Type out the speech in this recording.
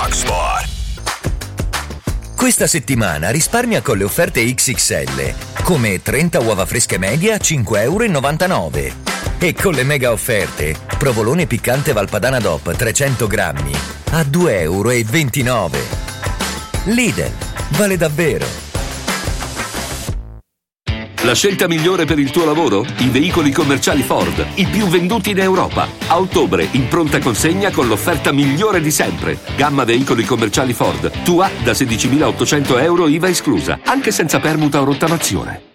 Rock Sport. Questa settimana risparmia con le offerte XXL, come 30 uova fresche media a 5,99 €. E con le mega offerte, provolone piccante Valpadana DOP 300 grammi a 2,29 €. Lidl, vale davvero. La scelta migliore per il tuo lavoro? I veicoli commerciali Ford, i più venduti in Europa. A ottobre, in pronta consegna con l'offerta migliore di sempre. Gamma veicoli commerciali Ford, tua da 16.800 € IVA esclusa, anche senza permuta o rottamazione.